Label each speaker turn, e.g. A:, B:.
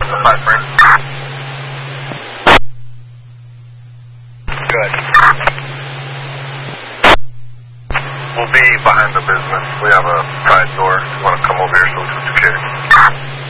A: Good. We'll be behind the business. We have a